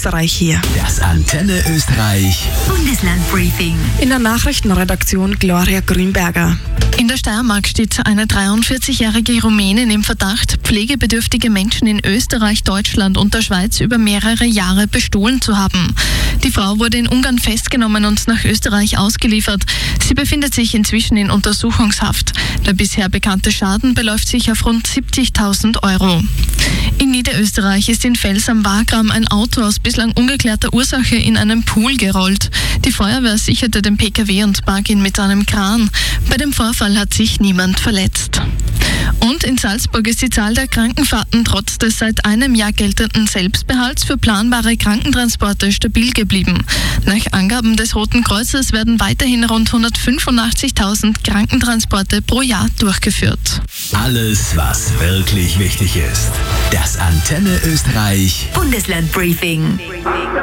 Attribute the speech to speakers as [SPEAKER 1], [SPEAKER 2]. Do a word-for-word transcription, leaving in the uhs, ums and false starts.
[SPEAKER 1] Österreich hier.
[SPEAKER 2] Das Antenne Österreich
[SPEAKER 3] Bundeslandbriefing.
[SPEAKER 1] In der Nachrichtenredaktion Gloria Grünberger.
[SPEAKER 4] In der Steiermark steht eine dreiundvierzigjährige Rumänin im Verdacht, pflegebedürftige Menschen in Österreich, Deutschland und der Schweiz über mehrere Jahre bestohlen zu haben. Die Frau wurde in Ungarn festgenommen und nach Österreich ausgeliefert. Sie befindet sich inzwischen in Untersuchungshaft. Der bisher bekannte Schaden beläuft sich auf rund siebzigtausend Euro. In Niederösterreich ist in Fels am Wagram ein Auto aus bislang ungeklärter Ursache in einen Pool gerollt. Die Feuerwehr sicherte den P K W und barg ihn mit einem Kran. Bei dem Vorfall hat sich niemand verletzt. Und in Salzburg ist die Zahl der Krankenfahrten trotz des seit einem Jahr geltenden Selbstbehalts für planbare Krankentransporte stabil geblieben. Nach Angaben des Roten Kreuzes werden weiterhin rund hundertfünfundachtzigtausend Krankentransporte pro Jahr durchgeführt.
[SPEAKER 2] Alles, was wirklich wichtig ist. Das Antenne Österreich
[SPEAKER 3] Bundeslandbriefing.